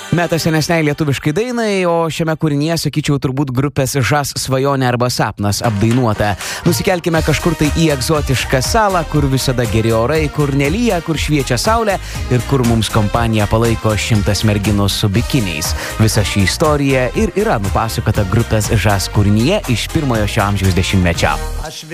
Metas senesniai lietuviškai dainai, o šiame kūrinyje, sakyčiau, turbūt grupės Žas svajonė arba sapnas apdainuota. Nusikelkime kažkur tai į egzotišką salą, kur visada geri orai, kur nelyja, kur šviečia saulė ir kur mums kompaniją palaiko 100 merginų su bikiniais. Visa ši istorija ir yra nupasakota grupės Žas kūrinyje iš pirmojo šio amžiaus dešimtmečio.